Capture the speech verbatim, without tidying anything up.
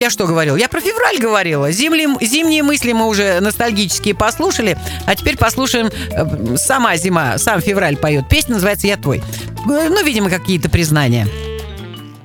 Я что говорил? Я про февраль говорила. Зимли, зимние мысли мы уже ностальгические послушали. А теперь послушаем э, сама зима, сам февраль поет. Песня называется «Я твой». Ну, видимо, какие-то признания.